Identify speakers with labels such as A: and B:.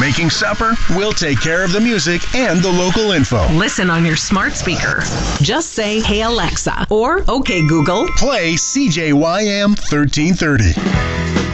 A: making supper, we'll take care of the music and the local info.
B: Listen on your smart speaker. Just say, "Hey Alexa," or "Okay Google,
A: Play CJYM 1330.